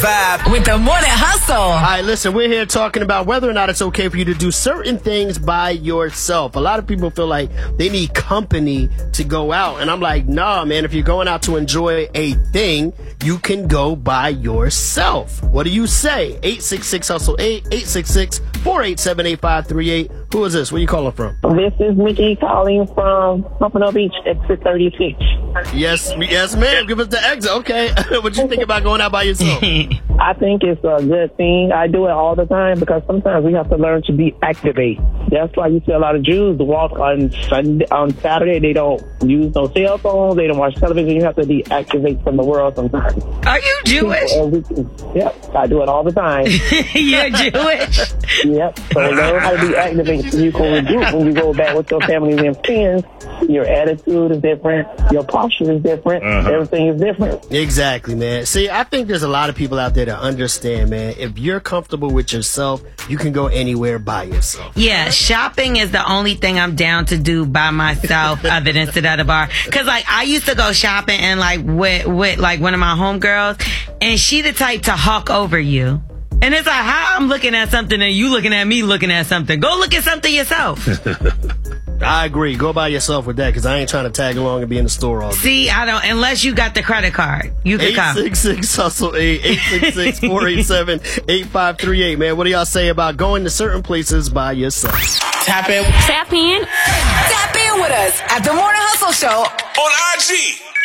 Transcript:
Vibe with the Morning Hustle. All right, listen, we're here talking about whether or not it's okay for you to do certain things by yourself. A lot of people feel like they need company to go out. And I'm like, nah, man, if you're going out to enjoy a thing, you can go by yourself. What do you say? 866-HUSTLE-8, 866-487-8538. Who is this? Where you calling from? This is Mickey calling from Pompano Beach, exit 36. Yes, ma'am. Give us the exit. Okay. What you think about going out by yourself? I think it's a good thing. I do it all the time because sometimes we have to learn to deactivate. That's why you see a lot of Jews walk on Saturday. They don't use no cell phones. They don't watch television. You have to deactivate from the world sometimes. Are you Jewish? Yep. I do it all the time. You're Jewish? Yep. So learn how to deactivate so you can regroup when you go back with your family and friends. Your attitude is different. Your posture is different. Everything is different. Exactly, man. See, I think there's a lot of people out there that understand, man. If you're comfortable with yourself, you can go anywhere by yourself. Yeah, shopping is the only thing I'm down to do by myself other than sit at a bar. Because, like, I used to go shopping and, like, with like, one of my homegirls, and she the type to hawk over you. And it's like, how I'm looking at something and you looking at me looking at something. Go look at something yourself. I agree. Go by yourself with that because I ain't trying to tag along and be in the store all day. See, I don't, unless you got the credit card. You can come. 866-HUSTLE-8, 866-487-8538. Man, what do y'all say about going to certain places by yourself? Tap in. Tap in. Tap in with us at the Morning Hustle Show on IG.